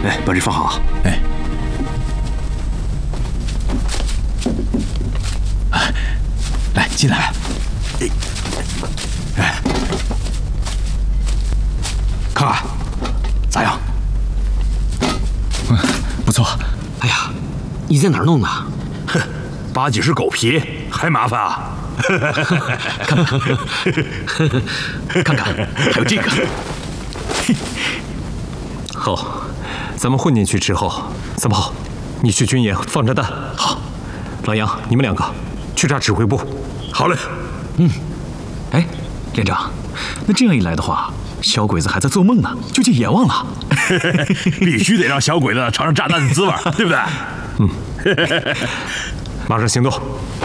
哎，把这放好。 哎，来进来。 哎，看看咋样？ 不错。 哎呀，你在哪儿弄的？ 哼，8几是狗皮，还麻烦啊！ 看看，看看，还有这个。 好，咱们混进去之后，三炮，你去军营放炸弹。 好， 老杨，你们2个去炸指挥部。 好嘞。 哎，连长，那这样一来的话，小鬼子还在做梦呢，就进野望了。 必须得让小鬼子尝尝炸弹的滋味，对不对？ 马上行动。